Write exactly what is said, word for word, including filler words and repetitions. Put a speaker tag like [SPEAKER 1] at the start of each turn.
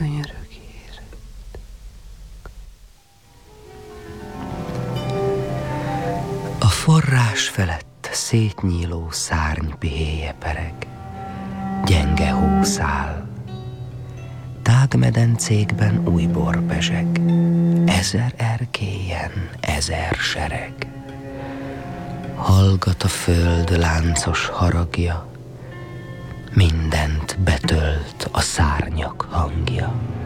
[SPEAKER 1] könyörög érett. A forrás felett szétnyíló szárny pihéje pereg, gyenge hó száll. Tágmedencékben új bor pezseg, ezer erkélyen ezer sereg. Hallgat a föld láncos haragja, mindent betölt a szárnyak hangja.